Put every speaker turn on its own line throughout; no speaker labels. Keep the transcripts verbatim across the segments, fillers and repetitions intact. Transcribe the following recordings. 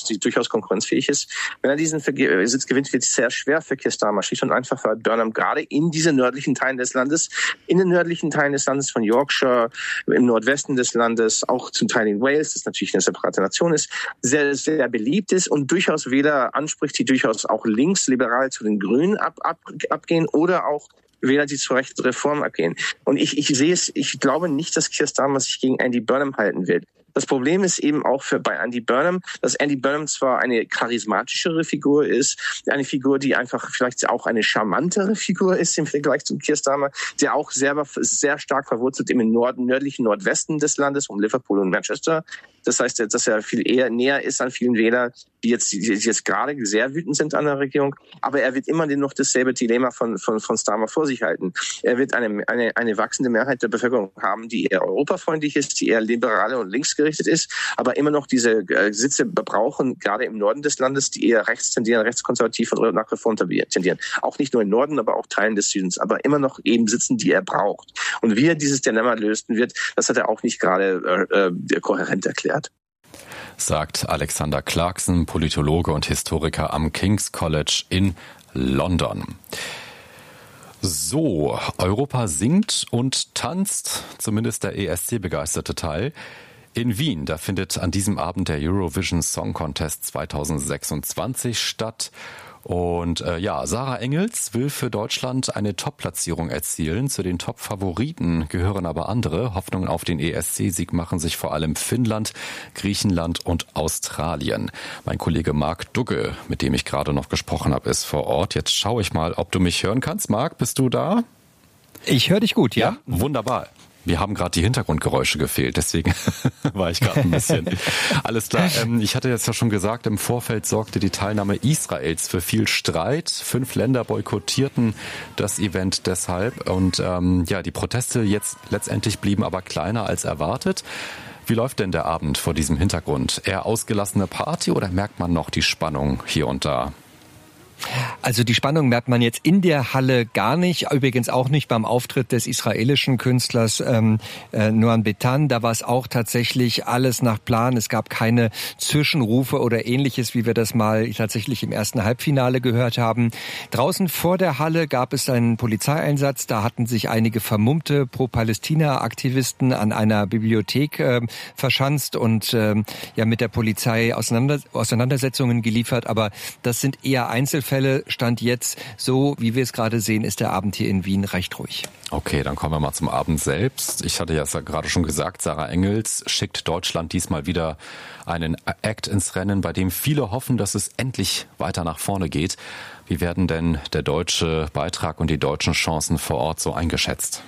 die durchaus konkurrenzfähig ist. Wenn er diesen Sitz gewinnt, wird es sehr schwer für Keir Starmer, schlicht und einfach, weil Burnham gerade in diese nördlichen Teilen des Landes, in den nördlichen Teilen des Landes von Yorkshire, im Nordwesten des Landes, auch zum Teil in Wales, das natürlich eine separate Nation ist, sehr, sehr beliebt ist und durchaus Wähler anspricht, die durchaus auch linksliberal zu den Grünen ab, ab, abgehen oder auch Wähler, die zu rechten Reformen abgehen. Und ich, ich sehe es, ich glaube nicht, dass Keir Starmer sich gegen Andy Burnham halten wird. Das Problem ist eben auch für bei Andy Burnham, dass Andy Burnham zwar eine charismatischere Figur ist, eine Figur, die einfach vielleicht auch eine charmantere Figur ist im Vergleich zum Keir Starmer, der auch selber sehr stark verwurzelt im Norden, nördlichen Nordwesten des Landes, um Liverpool und Manchester. Das heißt, dass er viel eher näher ist an vielen Wählern, die jetzt, die jetzt gerade sehr wütend sind an der Regierung. Aber er wird immer noch dasselbe Dilemma von, von, von Starmer vor sich halten. Er wird eine, eine, eine wachsende Mehrheit der Bevölkerung haben, die eher europafreundlich ist, die eher liberale und linksgerichtet ist, aber immer noch diese Sitze brauchen, gerade im Norden des Landes, die eher rechts tendieren, rechtskonservativ und nach Reform tendieren. Auch nicht nur im Norden, aber auch Teilen des Südens, aber immer noch eben Sitzen, die er braucht. Und wie er dieses Dilemma lösen wird, das hat er auch nicht gerade äh, kohärent erklärt.
Sagt Alexander Clarkson, Politologe und Historiker am King's College in London. So, Europa singt und tanzt, zumindest der E S C-begeisterte Teil. In Wien, da findet an diesem Abend der Eurovision Song Contest zweitausendsechsundzwanzig statt. Und äh, ja, Sarah Engels will für Deutschland eine Top-Platzierung erzielen. Zu den Top-Favoriten gehören aber andere. Hoffnungen auf den E S C-Sieg machen sich vor allem Finnland, Griechenland und Australien. Mein Kollege Marc Dugge, mit dem ich gerade noch gesprochen habe, ist vor Ort. Jetzt schaue ich mal, ob du mich hören kannst. Marc, bist du da?
Ich höre dich gut, ja.
Ja, wunderbar. Mir haben gerade die Hintergrundgeräusche gefehlt, deswegen war ich gerade ein bisschen. Alles klar, ähm, ich hatte jetzt ja schon gesagt, im Vorfeld sorgte die Teilnahme Israels für viel Streit. Fünf Länder boykottierten das Event deshalb. Und ähm, ja, die Proteste jetzt letztendlich blieben aber kleiner als erwartet. Wie läuft denn der Abend vor diesem Hintergrund? Eher ausgelassene Party oder merkt man noch die Spannung hier und da?
Also die Spannung merkt man jetzt in der Halle gar nicht, übrigens auch nicht beim Auftritt des israelischen Künstlers ähm, äh, Noam Betan. Da war es auch tatsächlich alles nach Plan. Es gab keine Zwischenrufe oder Ähnliches, wie wir das mal tatsächlich im ersten Halbfinale gehört haben. Draußen vor der Halle gab es einen Polizeieinsatz. Da hatten sich einige vermummte Pro-Palästina-Aktivisten an einer Bibliothek äh, verschanzt und äh, ja mit der Polizei auseinander, Auseinandersetzungen geliefert. Aber das sind eher Einzelfälle. Stand jetzt, so wie wir es gerade sehen, ist der Abend hier in Wien recht ruhig.
Okay, dann kommen wir mal zum Abend selbst. Ich hatte ja gerade schon gesagt, Sarah Engels schickt Deutschland diesmal wieder einen Act ins Rennen, bei dem viele hoffen, dass es endlich weiter nach vorne geht. Wie werden denn der deutsche Beitrag und die deutschen Chancen vor Ort so eingeschätzt?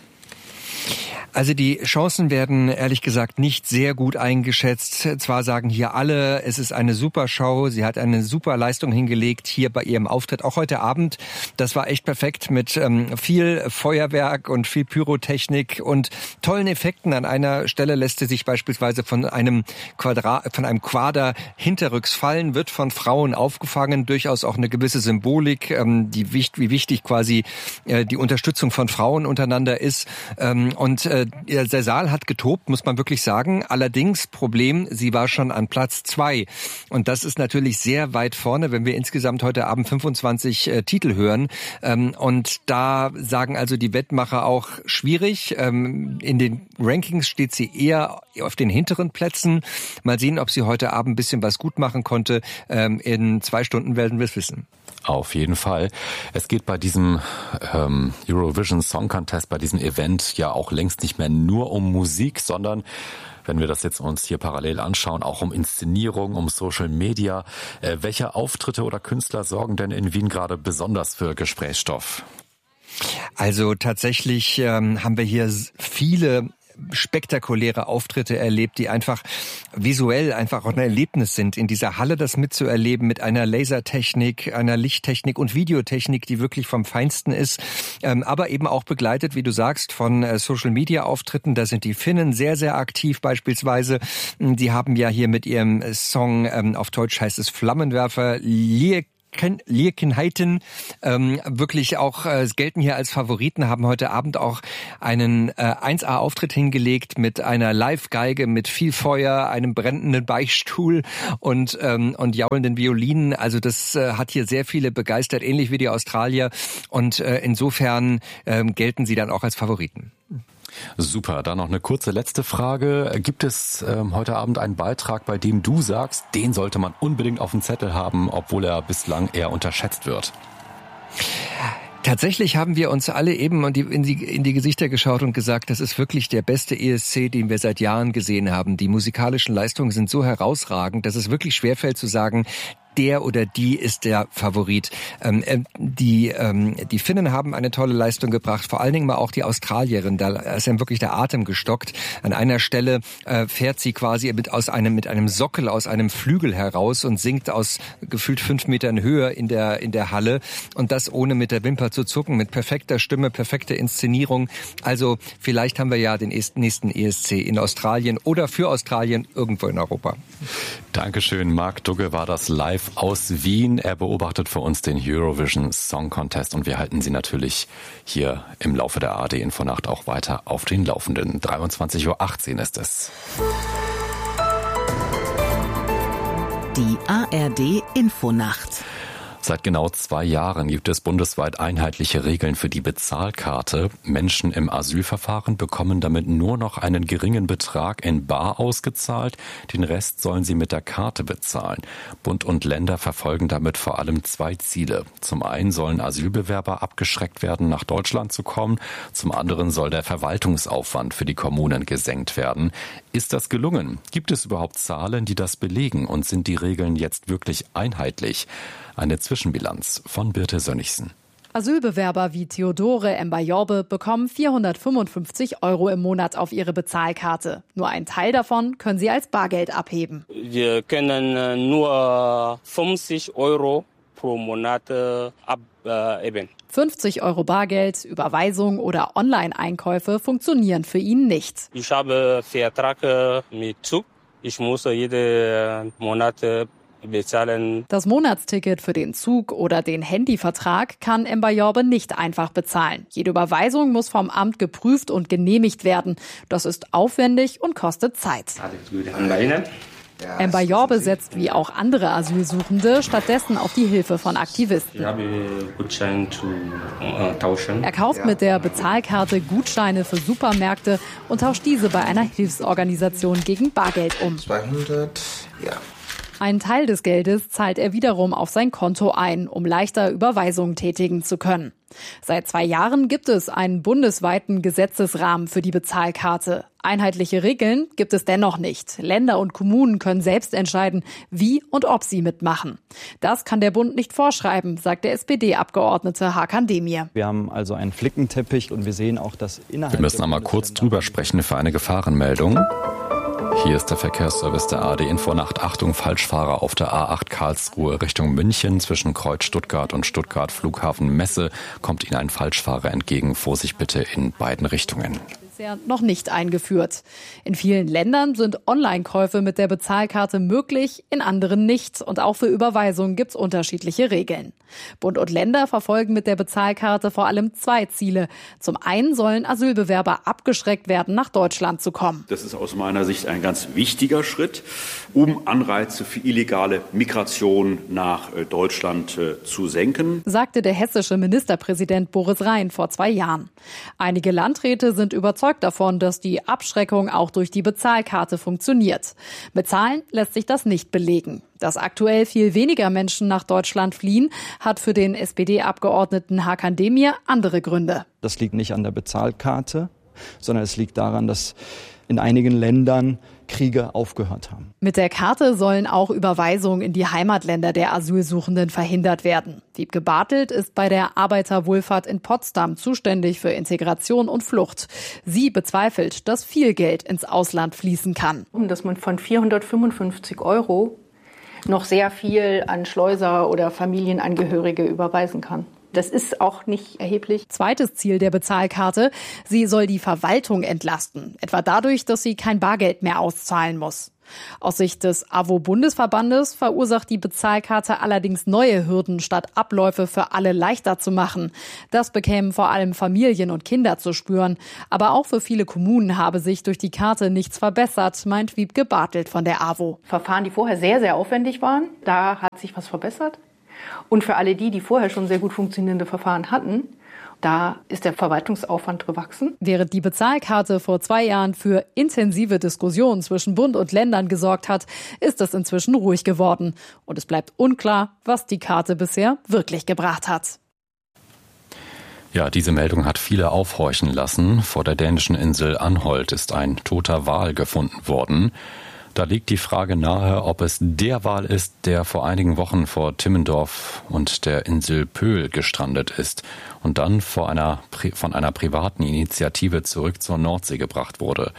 Also die Chancen werden ehrlich gesagt nicht sehr gut eingeschätzt. Zwar sagen hier alle, es ist eine super Show, sie hat eine super Leistung hingelegt hier bei ihrem Auftritt, auch heute Abend. Das war echt perfekt mit ähm, viel Feuerwerk und viel Pyrotechnik und tollen Effekten. An einer Stelle lässt sie sich beispielsweise von einem Quadrat, von einem Quader hinterrücks fallen, wird von Frauen aufgefangen, durchaus auch eine gewisse Symbolik, ähm, die wie wichtig quasi äh, die Unterstützung von Frauen untereinander ist. Ähm, und äh, der Saal hat getobt, muss man wirklich sagen. Allerdings, Problem, sie war schon an Platz zwei. Und das ist natürlich sehr weit vorne, wenn wir insgesamt heute Abend fünfundzwanzig äh, Titel hören. Ähm, und da sagen also die Wettmacher auch schwierig. Ähm, in den Rankings steht sie eher auf den hinteren Plätzen. Mal sehen, ob sie heute Abend ein bisschen was gut machen konnte. Ähm, in zwei Stunden werden wir es wissen.
Auf jeden Fall. Es geht bei diesem ähm, Eurovision Song Contest, bei diesem Event ja auch längst nicht mehr nur um Musik, sondern, wenn wir das jetzt uns hier parallel anschauen, auch um Inszenierung, um Social Media. Äh, welche Auftritte oder Künstler sorgen denn in Wien gerade besonders für Gesprächsstoff?
Also tatsächlich ähm, haben wir hier viele spektakuläre Auftritte erlebt, die einfach visuell einfach auch ein Erlebnis sind, in dieser Halle das mitzuerleben mit einer Lasertechnik, einer Lichttechnik und Videotechnik, die wirklich vom Feinsten ist, ähm, aber eben auch begleitet, wie du sagst, von äh, Social-Media-Auftritten. Da sind die Finnen sehr, sehr aktiv beispielsweise. Die haben ja hier mit ihrem Song, ähm, auf Deutsch heißt es Flammenwerfer, Liek Liekenheiten ähm, wirklich auch äh, gelten hier als Favoriten, haben heute Abend auch einen äh, eins A-Auftritt hingelegt mit einer Live-Geige, mit viel Feuer, einem brennenden Beichtstuhl und ähm, und jaulenden Violinen. Also das äh, hat hier sehr viele begeistert, ähnlich wie die Australier. Und äh, insofern äh, gelten sie dann auch als Favoriten.
Super, dann noch eine kurze letzte Frage. Gibt es ähm, heute Abend einen Beitrag, bei dem du sagst, den sollte man unbedingt auf dem Zettel haben, obwohl er bislang eher unterschätzt wird?
Tatsächlich haben wir uns alle eben in die, in die, in die Gesichter geschaut und gesagt, das ist wirklich der beste E S C, den wir seit Jahren gesehen haben. Die musikalischen Leistungen sind so herausragend, dass es wirklich schwerfällt zu sagen, der oder die ist der Favorit. Ähm, die, ähm, die Finnen haben eine tolle Leistung gebracht, vor allen Dingen mal auch die Australierin. Da ist ja wirklich der Atem gestockt. An einer Stelle äh, fährt sie quasi mit, aus einem, mit einem Sockel aus einem Flügel heraus und singt aus gefühlt fünf Metern Höhe in der, in der Halle. Und das ohne mit der Wimper zu zucken, mit perfekter Stimme, perfekter Inszenierung. Also vielleicht haben wir ja den nächsten E S C in Australien oder für Australien irgendwo in Europa.
Dankeschön. Marc Dugge war das live aus Wien. Er beobachtet für uns den Eurovision Song Contest und wir halten Sie natürlich hier im Laufe der A R D-Infonacht auch weiter auf den Laufenden. dreiundzwanzig Uhr achtzehn ist es.
Die A R D-Infonacht.
Seit genau zwei Jahren gibt es bundesweit einheitliche Regeln für die Bezahlkarte. Menschen im Asylverfahren bekommen damit nur noch einen geringen Betrag in bar ausgezahlt. Den Rest sollen sie mit der Karte bezahlen. Bund und Länder verfolgen damit vor allem zwei Ziele. Zum einen sollen Asylbewerber abgeschreckt werden, nach Deutschland zu kommen. Zum anderen soll der Verwaltungsaufwand für die Kommunen gesenkt werden. Ist das gelungen? Gibt es überhaupt Zahlen, die das belegen? Und sind die Regeln jetzt wirklich einheitlich? Eine Zwischenbilanz von Birte Sönnigsen.
Asylbewerber wie Theodore Mbayorbe bekommen vierhundertfünfundfünfzig Euro im Monat auf ihre Bezahlkarte. Nur ein Teil davon können sie als Bargeld abheben.
Wir können nur fünfzig Euro pro Monat abheben.
fünfzig Euro Bargeld, Überweisung oder Online-Einkäufe funktionieren für ihn nicht.
Ich habe Vertrag mit Zug. Ich muss jeden Monat bezahlen.
Das Monatsticket für den Zug oder den Handyvertrag kann Mbayorbe nicht einfach bezahlen. Jede Überweisung muss vom Amt geprüft und genehmigt werden. Das ist aufwendig und kostet Zeit. Mbayorbe setzt wie auch andere Asylsuchende stattdessen auf die Hilfe von Aktivisten.
Ich habe Gutschein zu äh, tauschen.
Er kauft mit der Bezahlkarte Gutscheine für Supermärkte und tauscht diese bei einer Hilfsorganisation gegen Bargeld um.
zweihundert, ja.
Einen Teil des Geldes zahlt er wiederum auf sein Konto ein, um leichter Überweisungen tätigen zu können. Seit zwei Jahren gibt es einen bundesweiten Gesetzesrahmen für die Bezahlkarte. Einheitliche Regeln gibt es dennoch nicht. Länder und Kommunen können selbst entscheiden, wie und ob sie mitmachen. Das kann der Bund nicht vorschreiben, sagt der S P D-Abgeordnete Hakan Demir.
Wir haben also einen Flickenteppich und wir sehen auch, dass innerhalb...
Wir müssen einmal kurz drüber sprechen für eine Gefahrenmeldung. Hier ist der Verkehrsservice der A R D-Infonacht. Achtung, Falschfahrer auf der A acht Karlsruhe Richtung München. Zwischen Kreuz Stuttgart und Stuttgart Flughafen Messe kommt Ihnen ein Falschfahrer entgegen. Vorsicht bitte in beiden Richtungen.
Bisher noch nicht eingeführt. In vielen Ländern sind Online-Käufe mit der Bezahlkarte möglich, in anderen nicht. Und auch für Überweisungen gibt es unterschiedliche Regeln. Bund und Länder verfolgen mit der Bezahlkarte vor allem zwei Ziele. Zum einen sollen Asylbewerber abgeschreckt werden, nach Deutschland zu kommen.
Das ist aus meiner Sicht ein ganz wichtiger Schritt, um Anreize für illegale Migration nach Deutschland zu senken,
sagte der hessische Ministerpräsident Boris Rhein vor zwei Jahren. Einige Landräte sind überzeugt davon, dass die Abschreckung auch durch die Bezahlkarte funktioniert. Mit Zahlen lässt sich das nicht belegen. Dass aktuell viel weniger Menschen nach Deutschland fliehen, hat für den S P D-Abgeordneten Hakan Demir andere Gründe.
Das liegt nicht an der Bezahlkarte, sondern es liegt daran, dass in einigen Ländern Kriege aufgehört haben.
Mit der Karte sollen auch Überweisungen in die Heimatländer der Asylsuchenden verhindert werden. Wiebke Bartelt ist bei der Arbeiterwohlfahrt in Potsdam zuständig für Integration und Flucht. Sie bezweifelt, dass viel Geld ins Ausland fließen kann.
Dass man von vierhundertfünfundfünfzig Euro noch sehr viel an Schleuser oder Familienangehörige überweisen kann. Das ist auch nicht erheblich.
Zweites Ziel der Bezahlkarte: Sie soll die Verwaltung entlasten, etwa dadurch, dass sie kein Bargeld mehr auszahlen muss. Aus Sicht des A W O-Bundesverbandes verursacht die Bezahlkarte allerdings neue Hürden, statt Abläufe für alle leichter zu machen. Das bekämen vor allem Familien und Kinder zu spüren. Aber auch für viele Kommunen habe sich durch die Karte nichts verbessert, meint Wiebke Bartelt von der A W O.
Verfahren, die vorher sehr, sehr aufwendig waren, da hat sich was verbessert. Und für alle die, die vorher schon sehr gut funktionierende Verfahren hatten, da ist der Verwaltungsaufwand gewachsen.
Während die Bezahlkarte vor zwei Jahren für intensive Diskussionen zwischen Bund und Ländern gesorgt hat, ist es inzwischen ruhig geworden. Und es bleibt unklar, was die Karte bisher wirklich gebracht hat.
Ja, diese Meldung hat viele aufhorchen lassen. Vor der dänischen Insel Anholt ist ein toter Wal gefunden worden. Da liegt die Frage nahe, ob es der Wal ist, der vor einigen Wochen vor Timmendorf und der Insel Pöhl gestrandet ist und dann vor einer, von einer privaten Initiative zurück zur Nordsee gebracht wurde.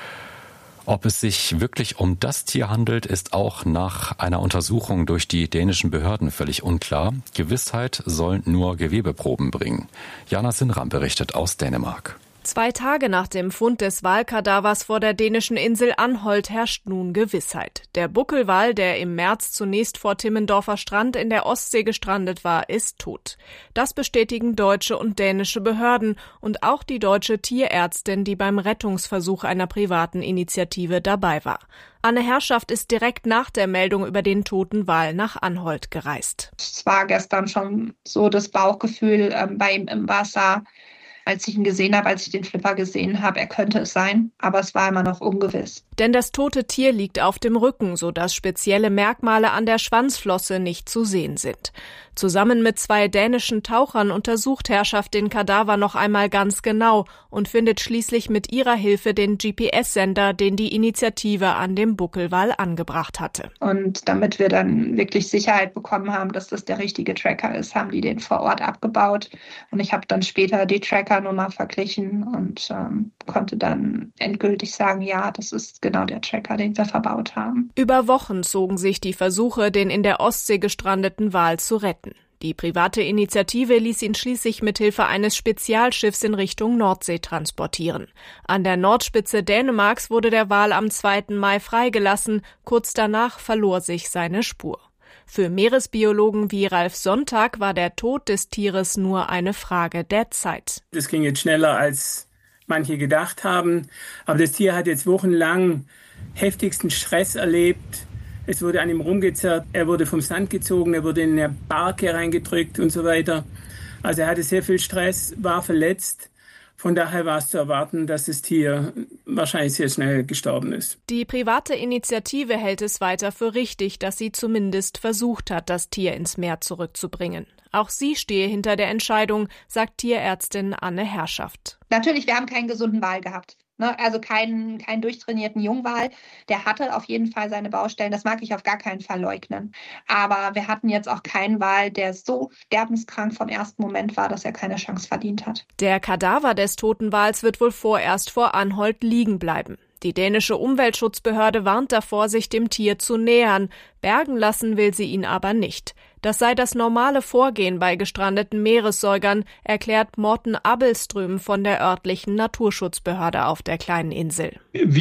Ob es sich wirklich um das Tier handelt, ist auch nach einer Untersuchung durch die dänischen Behörden völlig unklar. Gewissheit sollen nur Gewebeproben bringen. Jana Sinram berichtet aus Dänemark.
Zwei Tage nach dem Fund des Walkadavers vor der dänischen Insel Anholt herrscht nun Gewissheit. Der Buckelwal, der im März zunächst vor Timmendorfer Strand in der Ostsee gestrandet war, ist tot. Das bestätigen deutsche und dänische Behörden und auch die deutsche Tierärztin, die beim Rettungsversuch einer privaten Initiative dabei war. Anne Herrschaft ist direkt nach der Meldung über den toten Wal nach Anholt gereist.
Es war gestern schon so das Bauchgefühl ähm, bei ihm im Wasser, als ich ihn gesehen habe, als ich den Flipper gesehen habe, er könnte es sein, aber es war immer noch ungewiss.
Denn das tote Tier liegt auf dem Rücken, sodass spezielle Merkmale an der Schwanzflosse nicht zu sehen sind. Zusammen mit zwei dänischen Tauchern untersucht Herrschaft den Kadaver noch einmal ganz genau und findet schließlich mit ihrer Hilfe den G P S-Sender, den die Initiative an dem Buckelwal angebracht hatte.
Und damit wir dann wirklich Sicherheit bekommen haben, dass das der richtige Tracker ist, haben die den vor Ort abgebaut. Und ich habe dann später die Trackernummer verglichen und ähm, konnte dann endgültig sagen, ja, das ist genau der Tracker, den wir verbaut haben.
Über Wochen zogen sich die Versuche, den in der Ostsee gestrandeten Wal zu retten. Die private Initiative ließ ihn schließlich mit Hilfe eines Spezialschiffs in Richtung Nordsee transportieren. An der Nordspitze Dänemarks wurde der Wal am zweiten Mai freigelassen. Kurz danach verlor sich seine Spur. Für Meeresbiologen wie Ralf Sonntag war der Tod des Tieres nur eine Frage der Zeit.
Das ging jetzt schneller, als manche gedacht haben. Aber das Tier hat jetzt wochenlang heftigsten Stress erlebt. Es wurde an ihm rumgezerrt, er wurde vom Sand gezogen, er wurde in eine Barke reingedrückt und so weiter. Also er hatte sehr viel Stress, war verletzt. Von daher war es zu erwarten, dass das Tier wahrscheinlich sehr schnell gestorben ist.
Die private Initiative hält es weiter für richtig, dass sie zumindest versucht hat, das Tier ins Meer zurückzubringen. Auch sie stehe hinter der Entscheidung, sagt Tierärztin Anne Herrschaft.
Natürlich, wir haben keinen gesunden Wal gehabt. Also keinen, keinen durchtrainierten Jungwal. Der hatte auf jeden Fall seine Baustellen. Das mag ich auf gar keinen Fall leugnen. Aber wir hatten jetzt auch keinen Wal, der so sterbenskrank vom ersten Moment war, dass er keine Chance verdient hat.
Der Kadaver des toten Wals wird wohl vorerst vor Anholt liegen bleiben. Die dänische Umweltschutzbehörde warnt davor, sich dem Tier zu nähern. Bergen lassen will sie ihn aber nicht. Das sei das normale Vorgehen bei gestrandeten Meeressäugern, erklärt Morten Abelström von der örtlichen Naturschutzbehörde auf der kleinen Insel.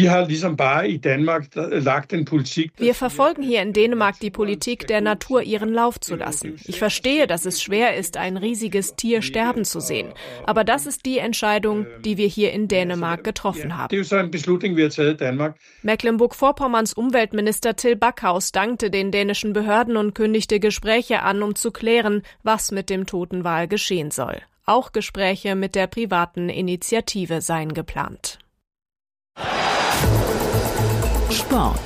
Wir verfolgen hier in Dänemark die Politik, der Natur ihren Lauf zu lassen. Ich verstehe, dass es schwer ist, ein riesiges Tier sterben zu sehen. Aber das ist die Entscheidung, die wir hier in Dänemark getroffen haben. Mecklenburg-Vorpommerns Umweltminister Till Backhaus dankte den dänischen Behörden und kündigte Gespräche an, um zu klären, was mit dem toten Wal geschehen soll. Auch Gespräche mit der privaten Initiative seien geplant.
Sport.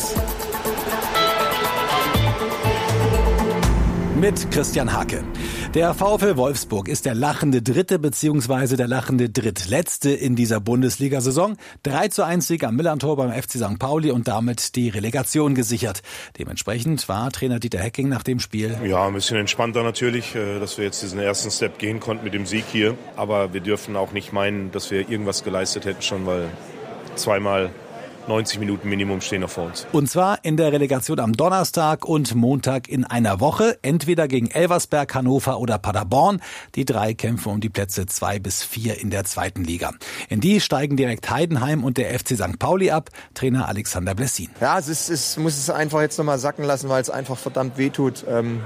Mit Christian Hake. Der VfL Wolfsburg ist der lachende Dritte bzw. der lachende Drittletzte in dieser Bundesliga-Saison. drei zu eins Sieg am Millerntor beim F C Sankt Pauli und damit die Relegation gesichert. Dementsprechend war Trainer Dieter Hecking nach dem Spiel:
Ja, ein bisschen entspannter natürlich, dass wir jetzt diesen ersten Step gehen konnten mit dem Sieg hier. Aber wir dürfen auch nicht meinen, dass wir irgendwas geleistet hätten schon, weil zweimal neunzig Minuten Minimum stehen noch vor uns.
Und zwar in der Relegation am Donnerstag und Montag in einer Woche. Entweder gegen Elversberg, Hannover oder Paderborn. Die drei kämpfen um die Plätze zwei bis vier in der zweiten Liga. In die steigen direkt Heidenheim und der F C Sankt Pauli ab. Trainer Alexander Blessin.
Ja, es ist, es muss es einfach jetzt nochmal sacken lassen, weil es einfach verdammt wehtut. Ähm,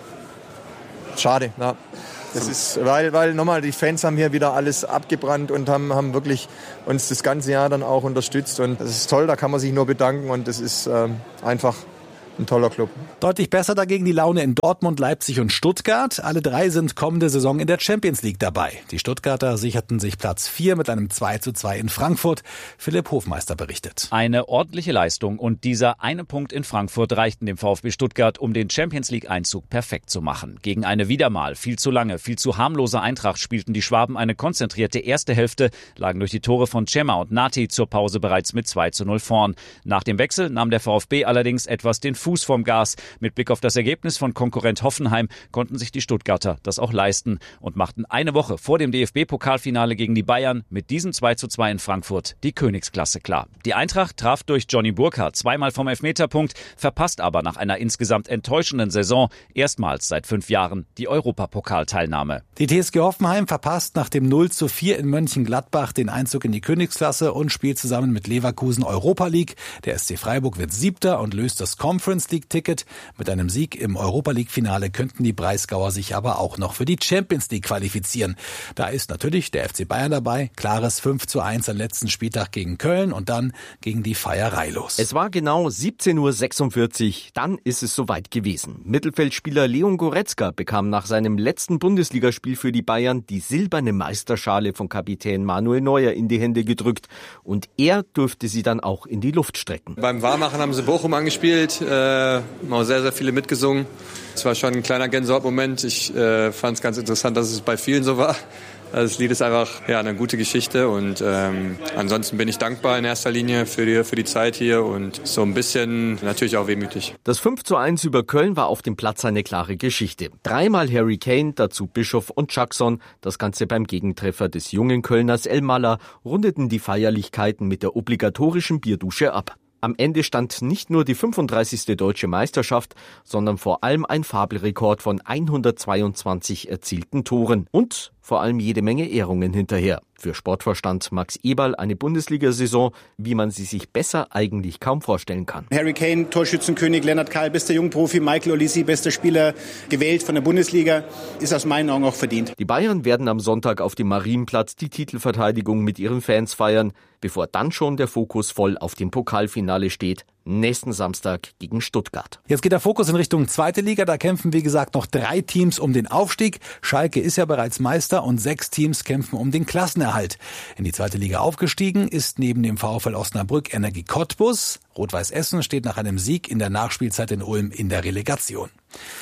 schade, ja. Das ist, weil, weil nochmal, die Fans haben hier wieder alles abgebrannt und haben, haben wirklich uns das ganze Jahr dann auch unterstützt. Und das ist toll, da kann man sich nur bedanken und das ist ähm, einfach ein toller Club.
Deutlich besser dagegen die Laune in Dortmund, Leipzig und Stuttgart. Alle drei sind kommende Saison in der Champions League dabei. Die Stuttgarter sicherten sich Platz vier mit einem zwei zu zwei in Frankfurt. Philipp Hofmeister berichtet.
Eine ordentliche Leistung und dieser eine Punkt in Frankfurt reichten dem VfB Stuttgart, um den Champions League Einzug perfekt zu machen. Gegen eine wieder mal viel zu lange, viel zu harmlose Eintracht spielten die Schwaben eine konzentrierte erste Hälfte, lagen durch die Tore von Cema und Nati zur Pause bereits mit zwei zu null vorn. Nach dem Wechsel nahm der VfB allerdings etwas den Fuß vom Gas. Mit Blick auf das Ergebnis von Konkurrent Hoffenheim konnten sich die Stuttgarter das auch leisten und machten eine Woche vor dem D F B-Pokalfinale gegen die Bayern mit diesem zwei zu zwei in Frankfurt die Königsklasse klar. Die Eintracht traf durch Johnny Burkhardt zweimal vom Elfmeterpunkt, verpasst aber nach einer insgesamt enttäuschenden Saison erstmals seit fünf Jahren die Europapokalteilnahme.
Die T S G Hoffenheim verpasst nach dem null zu vier in Mönchengladbach den Einzug in die Königsklasse und spielt zusammen mit Leverkusen Europa League. Der S C Freiburg wird Siebter und löst das Conference League-Ticket. Mit einem Sieg im Europa-League-Finale könnten die Breisgauer sich aber auch noch für die Champions League qualifizieren. Da ist natürlich der F C Bayern dabei. Klares fünf zu eins am letzten Spieltag gegen Köln und dann ging die Feierei los.
Es war genau siebzehn Uhr sechsundvierzig. Dann ist es soweit gewesen. Mittelfeldspieler Leon Goretzka bekam nach seinem letzten Bundesligaspiel für die Bayern die silberne Meisterschale von Kapitän Manuel Neuer in die Hände gedrückt. Und er durfte sie dann auch in die Luft strecken.
Beim Warmmachen haben sie Bochum angespielt. Äh haben auch sehr, sehr viele mitgesungen. Es war schon ein kleiner Gänsehautmoment. Ich äh, fand es ganz interessant, dass es bei vielen so war. Das Lied ist einfach ja, eine gute Geschichte und ähm, ansonsten bin ich dankbar in erster Linie für die, für die Zeit hier und so ein bisschen natürlich auch wehmütig.
Das fünf zu eins über Köln war auf dem Platz eine klare Geschichte. Dreimal Harry Kane, dazu Bischof und Jackson, das Ganze beim Gegentreffer des jungen Kölners El Malla, rundeten die Feierlichkeiten mit der obligatorischen Bierdusche ab. Am Ende stand nicht nur die fünfunddreißigste deutsche Meisterschaft, sondern vor allem ein Fabelrekord von hundertzweiundzwanzig erzielten Toren und vor allem jede Menge Ehrungen hinterher. Für Sportvorstand Max Eberl eine Bundesliga-Saison, wie man sie sich besser eigentlich kaum vorstellen kann.
Harry Kane, Torschützenkönig, Lennart Kahl, bester Jungprofi, Michael Olise, bester Spieler gewählt von der Bundesliga, ist aus meinen Augen auch verdient.
Die Bayern werden am Sonntag auf dem Marienplatz die Titelverteidigung mit ihren Fans feiern, bevor dann schon der Fokus voll auf dem Pokalfinale steht. Nächsten Samstag gegen Stuttgart.
Jetzt geht der Fokus in Richtung zweite Liga. Da kämpfen, wie gesagt, noch drei Teams um den Aufstieg. Schalke ist ja bereits Meister und sechs Teams kämpfen um den Klassenerhalt. In die zweite Liga aufgestiegen ist neben dem VfL Osnabrück Energie Cottbus. Rot-Weiß Essen steht nach einem Sieg in der Nachspielzeit in Ulm in der Relegation.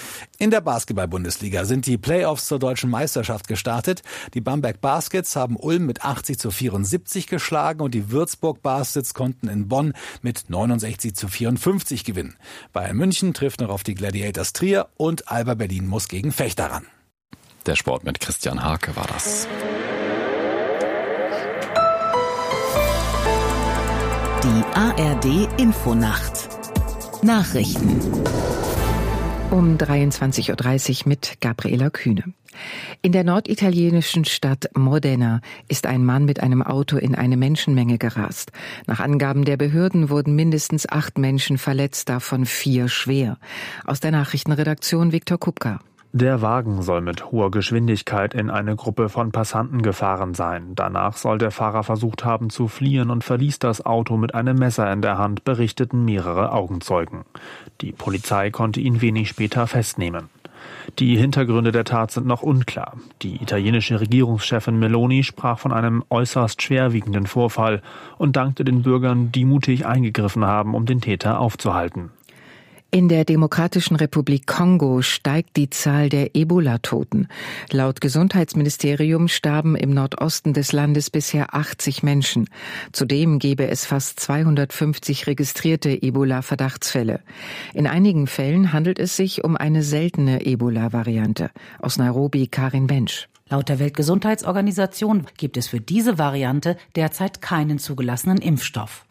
In der Basketball-Bundesliga sind die Playoffs zur deutschen Meisterschaft gestartet. Die Bamberg Baskets haben Ulm mit achtzig zu vierundsiebzig geschlagen und die Würzburg Baskets konnten in Bonn mit neunundsechzig zu vierundfünfzig gewinnen. Bayern München trifft noch auf die Gladiators Trier und Alba Berlin muss gegen Fechter ran.
Der Sport mit Christian Hake war das.
Die A R D Infonacht. Nachrichten.
Um dreiundzwanzig Uhr dreißig mit Gabriela Kühne. In der norditalienischen Stadt Modena ist ein Mann mit einem Auto in eine Menschenmenge gerast. Nach Angaben der Behörden wurden mindestens acht Menschen verletzt, davon vier schwer. Aus der Nachrichtenredaktion Viktor Kupka.
Der Wagen soll mit hoher Geschwindigkeit in eine Gruppe von Passanten gefahren sein. Danach soll der Fahrer versucht haben zu fliehen und verließ das Auto mit einem Messer in der Hand, berichteten mehrere Augenzeugen. Die Polizei konnte ihn wenig später festnehmen. Die Hintergründe der Tat sind noch unklar. Die italienische Regierungschefin Meloni sprach von einem äußerst schwerwiegenden Vorfall und dankte den Bürgern, die mutig eingegriffen haben, um den Täter aufzuhalten.
In der Demokratischen Republik Kongo steigt die Zahl der Ebola-Toten. Laut Gesundheitsministerium starben im Nordosten des Landes bisher achtzig Menschen. Zudem gebe es fast zweihundertfünfzig registrierte Ebola-Verdachtsfälle. In einigen Fällen handelt es sich um eine seltene Ebola-Variante. Aus Nairobi Karin Bensch.
Laut der Weltgesundheitsorganisation gibt es für diese Variante derzeit keinen zugelassenen Impfstoff.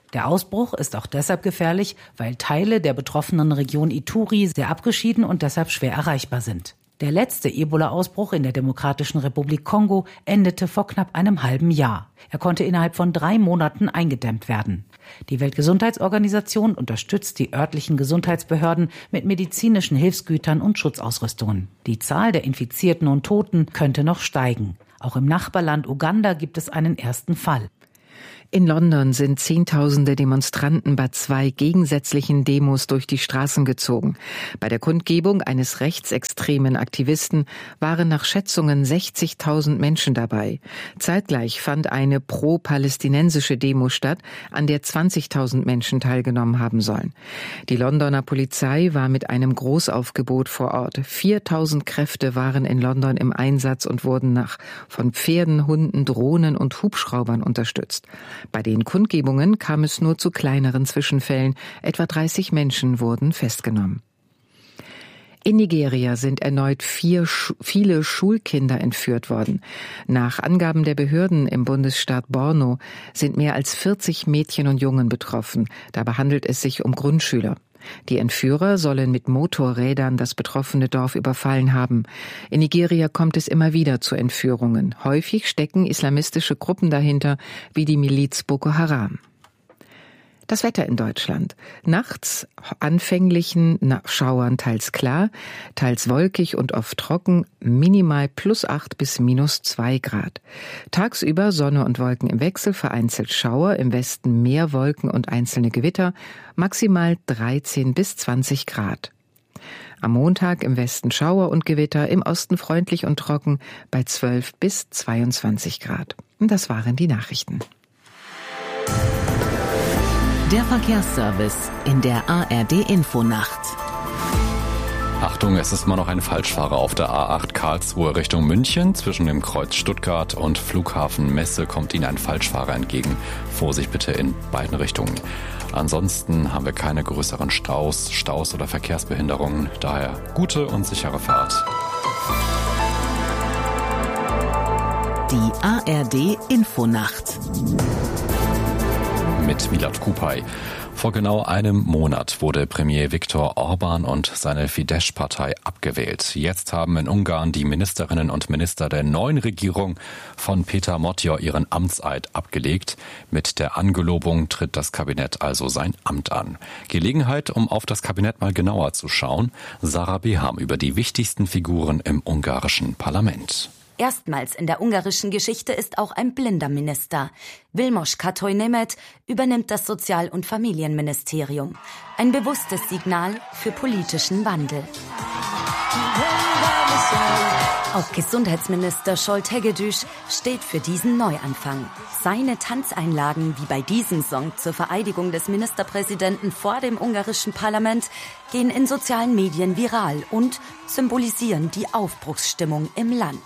Der Ausbruch ist auch deshalb gefährlich, weil Teile der betroffenen Region Ituri sehr abgeschieden und deshalb schwer erreichbar sind. Der letzte Ebola-Ausbruch in der Demokratischen Republik Kongo endete vor knapp einem halben Jahr. Er konnte innerhalb von drei Monaten eingedämmt werden. Die Weltgesundheitsorganisation unterstützt die örtlichen Gesundheitsbehörden mit medizinischen Hilfsgütern und Schutzausrüstungen. Die Zahl der Infizierten und Toten könnte noch steigen. Auch im Nachbarland Uganda gibt es einen ersten Fall.
In London sind Zehntausende Demonstranten bei zwei gegensätzlichen Demos durch die Straßen gezogen. Bei der Kundgebung eines rechtsextremen Aktivisten waren nach Schätzungen sechzigtausend Menschen dabei. Zeitgleich fand eine pro-palästinensische Demo statt, an der zwanzigtausend Menschen teilgenommen haben sollen. Die Londoner Polizei war mit einem Großaufgebot vor Ort. viertausend Kräfte waren in London im Einsatz und wurden nach von Pferden, Hunden, Drohnen und Hubschraubern unterstützt. Bei den Kundgebungen kam es nur zu kleineren Zwischenfällen. Etwa dreißig Menschen wurden festgenommen. In Nigeria sind erneut vier, viele Schulkinder entführt worden. Nach Angaben der Behörden im Bundesstaat Borno sind mehr als vierzig Mädchen und Jungen betroffen. Dabei handelt es sich um Grundschüler. Die Entführer sollen mit Motorrädern das betroffene Dorf überfallen haben. In Nigeria kommt es immer wieder zu Entführungen. Häufig stecken islamistische Gruppen dahinter, wie die Miliz Boko Haram. Das Wetter in Deutschland. Nachts anfänglichen Schauern, teils klar, teils wolkig und oft trocken, minimal plus acht bis minus zwei Grad. Tagsüber Sonne und Wolken im Wechsel, vereinzelt Schauer, im Westen mehr Wolken und einzelne Gewitter, maximal dreizehn bis zwanzig Grad. Am Montag im Westen Schauer und Gewitter, im Osten freundlich und trocken bei zwölf bis zweiundzwanzig Grad. Und das waren die Nachrichten.
Der Verkehrsservice in der A R D-Infonacht.
Achtung, es ist mal noch ein Falschfahrer auf der A acht Karlsruhe Richtung München. Zwischen dem Kreuz Stuttgart und Flughafen Messe kommt Ihnen ein Falschfahrer entgegen. Vorsicht bitte in beiden Richtungen. Ansonsten haben wir keine größeren Staus, Staus oder Verkehrsbehinderungen. Daher gute und sichere Fahrt.
Die A R D-Infonacht.
Mit Milad Kupay. Vor genau einem Monat wurde Premier Viktor Orban und seine Fidesz-Partei abgewählt. Jetzt haben in Ungarn die Ministerinnen und Minister der neuen Regierung von Péter Modor ihren Amtseid abgelegt. Mit der Angelobung tritt das Kabinett also sein Amt an. Gelegenheit, um auf das Kabinett mal genauer zu schauen. Sarah Beham über die wichtigsten Figuren im ungarischen Parlament.
Erstmals in der ungarischen Geschichte ist auch ein blinder Minister. Vilmos Katonyi-Nemeth übernimmt das Sozial- und Familienministerium. Ein bewusstes Signal für politischen Wandel. Auch Gesundheitsminister Scholt Hegedüs steht für diesen Neuanfang. Seine Tanzeinlagen, wie bei diesem Song zur Vereidigung des Ministerpräsidenten vor dem ungarischen Parlament, gehen in sozialen Medien viral und symbolisieren die Aufbruchsstimmung im Land.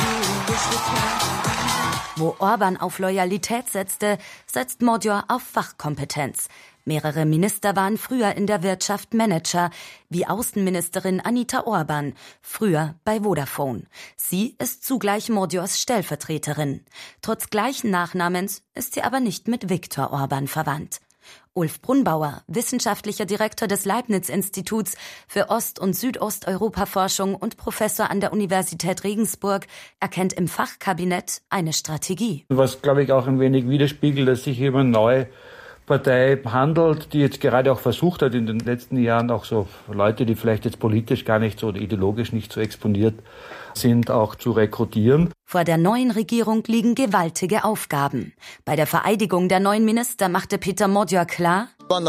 Wo Orban auf Loyalität setzte, setzt Modor auf Fachkompetenz. Mehrere Minister waren früher in der Wirtschaft Manager, wie Außenministerin Anita Orban, früher bei Vodafone. Sie ist zugleich Modors Stellvertreterin. Trotz gleichen Nachnamens ist sie aber nicht mit Viktor Orban verwandt. Ulf Brunbauer, wissenschaftlicher Direktor des Leibniz-Instituts für Ost- und Südosteuropa-Forschung und Professor an der Universität Regensburg, erkennt im Fachkabinett eine Strategie.
Was, glaube ich, auch ein wenig widerspiegelt, dass sich immer neu Partei handelt, die jetzt gerade auch versucht hat, in den letzten Jahren auch so Leute, die vielleicht jetzt politisch gar nicht so oder ideologisch nicht so exponiert sind, auch zu rekrutieren.
Vor der neuen Regierung liegen gewaltige Aufgaben. Bei der Vereidigung der neuen Minister machte Péter Modor klar,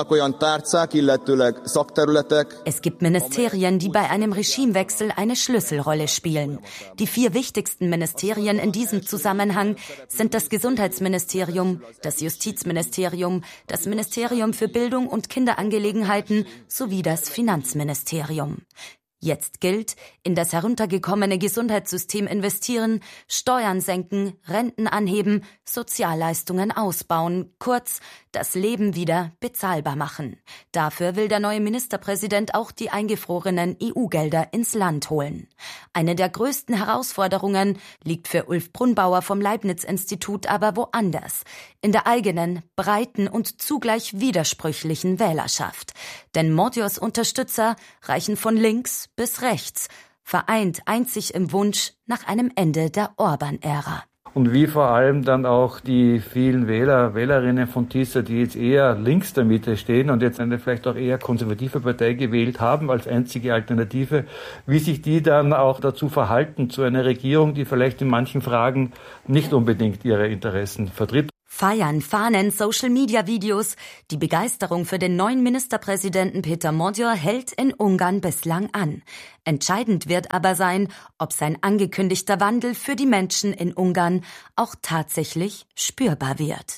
es gibt Ministerien, die bei einem Regimewechsel eine Schlüsselrolle spielen. Die vier wichtigsten Ministerien in diesem Zusammenhang sind das Gesundheitsministerium, das Justizministerium, das Ministerium für Bildung und Kinderangelegenheiten sowie das Finanzministerium. Jetzt gilt, in das heruntergekommene Gesundheitssystem investieren, Steuern senken, Renten anheben, Sozialleistungen ausbauen, kurz das Leben wieder bezahlbar machen. Dafür will der neue Ministerpräsident auch die eingefrorenen E U-Gelder ins Land holen. Eine der größten Herausforderungen liegt für Ulf Brunbauer vom Leibniz-Institut aber woanders, in der eigenen, breiten und zugleich widersprüchlichen Wählerschaft. Denn Mordios Unterstützer reichen von links bis rechts, vereint einzig im Wunsch nach einem Ende der Orban-Ära.
Und wie vor allem dann auch die vielen Wähler, Wählerinnen von Tisza, die jetzt eher links der Mitte stehen und jetzt eine vielleicht auch eher konservative Partei gewählt haben als einzige Alternative, wie sich die dann auch dazu verhalten zu einer Regierung, die vielleicht in manchen Fragen nicht unbedingt ihre Interessen vertritt.
Feiern, Fahnen, Social-Media-Videos. Die Begeisterung für den neuen Ministerpräsidenten Peter Mordior hält in Ungarn bislang an. Entscheidend wird aber sein, ob sein angekündigter Wandel für die Menschen in Ungarn auch tatsächlich spürbar wird.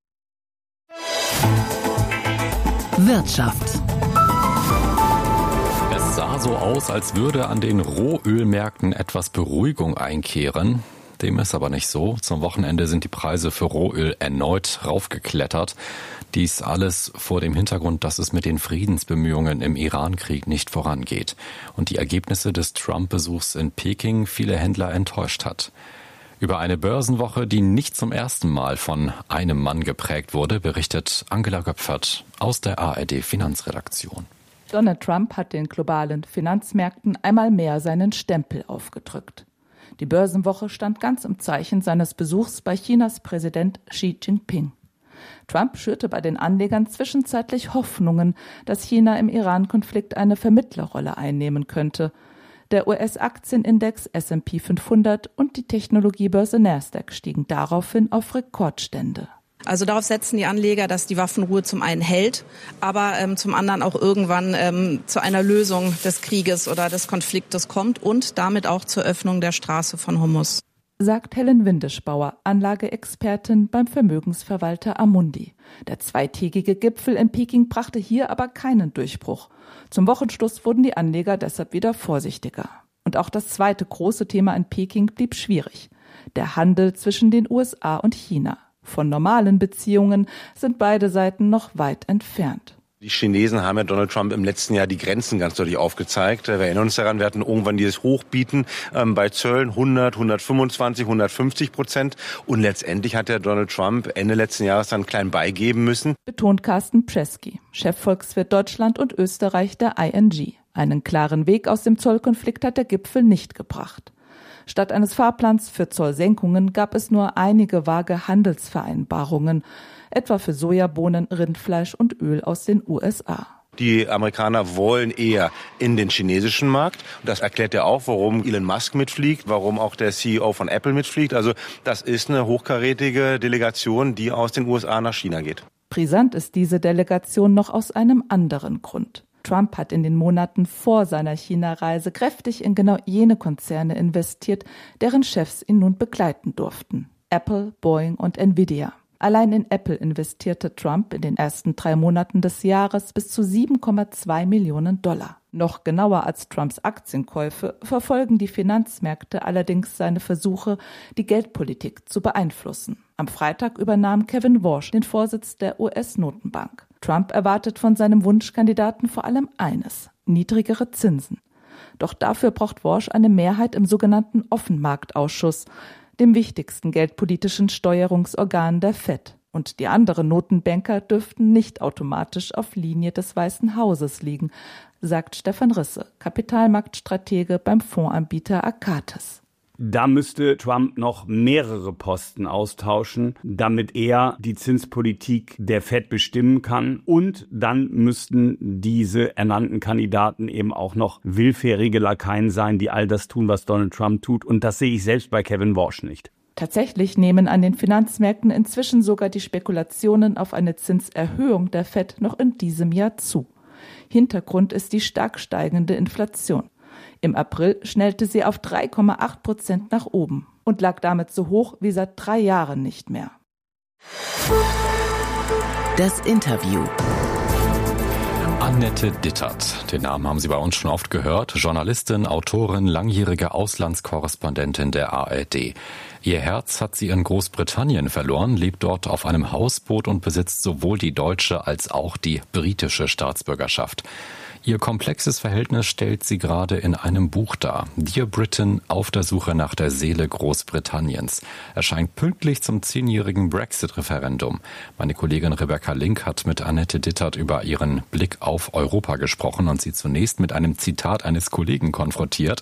Wirtschaft.
Es sah so aus, als würde an den Rohölmärkten etwas Beruhigung einkehren. Dem ist aber nicht so. Zum Wochenende sind die Preise für Rohöl erneut raufgeklettert. Dies alles vor dem Hintergrund, dass es mit den Friedensbemühungen im Iran-Krieg nicht vorangeht und die Ergebnisse des Trump-Besuchs in Peking viele Händler enttäuscht hat. Über eine Börsenwoche, die nicht zum ersten Mal von einem Mann geprägt wurde, berichtet Angela Göpfert aus der A R D-Finanzredaktion.
Donald Trump hat den globalen Finanzmärkten einmal mehr seinen Stempel aufgedrückt. Die Börsenwoche stand ganz im Zeichen seines Besuchs bei Chinas Präsident Xi Jinping. Trump schürte bei den Anlegern zwischenzeitlich Hoffnungen, dass China im Iran-Konflikt eine Vermittlerrolle einnehmen könnte. Der U S-Aktienindex S and P fünfhundert und die Technologiebörse Nasdaq stiegen daraufhin auf Rekordstände.
Also darauf setzen die Anleger, dass die Waffenruhe zum einen hält, aber ähm, zum anderen auch irgendwann ähm, zu einer Lösung des Krieges oder des Konfliktes kommt und damit auch zur Öffnung der Straße von Hormuz.
Sagt Helen Windischbauer, Anlageexpertin beim Vermögensverwalter Amundi. Der zweitägige Gipfel in Peking brachte hier aber keinen Durchbruch. Zum Wochenschluss wurden die Anleger deshalb wieder vorsichtiger. Und auch das zweite große Thema in Peking blieb schwierig: der Handel zwischen den U S A und China. Von normalen Beziehungen sind beide Seiten noch weit entfernt.
Die Chinesen haben ja Donald Trump im letzten Jahr die Grenzen ganz deutlich aufgezeigt. Wir erinnern uns daran, wir hatten irgendwann dieses Hochbieten ähm, bei Zöllen hundert, hundertfünfundzwanzig, hundertfünfzig Prozent. Und letztendlich hat der Donald Trump Ende letzten Jahres dann klein beigeben müssen.
Betont Carsten Prschke, Chefvolkswirt Deutschland und Österreich der I N G. Einen klaren Weg aus dem Zollkonflikt hat der Gipfel nicht gebracht. Statt eines Fahrplans für Zollsenkungen gab es nur einige vage Handelsvereinbarungen, etwa für Sojabohnen, Rindfleisch und Öl aus den U S A.
Die Amerikaner wollen eher in den chinesischen Markt. Und das erklärt ja auch, warum Elon Musk mitfliegt, warum auch der C E O von Apple mitfliegt. Also das ist eine hochkarätige Delegation, die aus den U S A nach China geht.
Brisant ist diese Delegation noch aus einem anderen Grund. Trump hat in den Monaten vor seiner China-Reise kräftig in genau jene Konzerne investiert, deren Chefs ihn nun begleiten durften: Apple, Boeing und Nvidia. Allein in Apple investierte Trump in den ersten drei Monaten des Jahres bis zu sieben Komma zwei Millionen Dollar. Noch genauer als Trumps Aktienkäufe verfolgen die Finanzmärkte allerdings seine Versuche, die Geldpolitik zu beeinflussen. Am Freitag übernahm Kevin Warsh den Vorsitz der U S-Notenbank. Trump erwartet von seinem Wunschkandidaten vor allem eines: niedrigere Zinsen. Doch dafür braucht Warsh eine Mehrheit im sogenannten Offenmarktausschuss, dem wichtigsten geldpolitischen Steuerungsorgan der Fed. Und die anderen Notenbanker dürften nicht automatisch auf Linie des Weißen Hauses liegen, sagt Stefan Risse, Kapitalmarktstratege beim Fondsanbieter Arcatis.
Da müsste Trump noch mehrere Posten austauschen, damit er die Zinspolitik der Fed bestimmen kann. Und dann müssten diese ernannten Kandidaten eben auch noch willfährige Lakaien sein, die all das tun, was Donald Trump tut. Und das sehe ich selbst bei Kevin Warsh nicht.
Tatsächlich nehmen an den Finanzmärkten inzwischen sogar die Spekulationen auf eine Zinserhöhung der Fed noch in diesem Jahr zu. Hintergrund ist die stark steigende Inflation. Im April schnellte sie auf drei Komma acht Prozent nach oben und lag damit so hoch wie seit drei Jahren nicht mehr.
Das Interview.
Annette Dittert, den Namen haben Sie bei uns schon oft gehört. Journalistin, Autorin, langjährige Auslandskorrespondentin der A R D. Ihr Herz hat sie in Großbritannien verloren, lebt dort auf einem Hausboot und besitzt sowohl die deutsche als auch die britische Staatsbürgerschaft. Ihr komplexes Verhältnis stellt sie gerade in einem Buch dar. Dear Britain, auf der Suche nach der Seele Großbritanniens. Erscheint pünktlich zum zehnjährigen Brexit-Referendum. Meine Kollegin Rebecca Link hat mit Annette Dittert über ihren Blick auf Europa gesprochen und sie zunächst mit einem Zitat eines Kollegen konfrontiert.